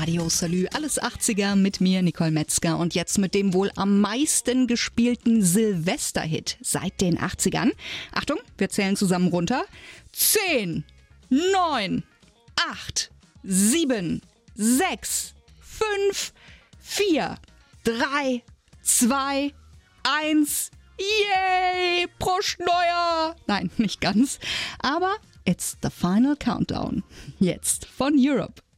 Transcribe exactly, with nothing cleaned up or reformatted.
Radio Salü, alles achtziger mit mir, Nicole Metzger. Und jetzt mit dem wohl am meisten gespielten Silvesterhit seit den achtzigern. Achtung, wir zählen zusammen runter. zehn, neun, acht, sieben, sechs, fünf, vier, drei, zwei, eins. Yay! Prost Neuer! Nein, nicht ganz. Aber it's the final countdown. Jetzt von Europe.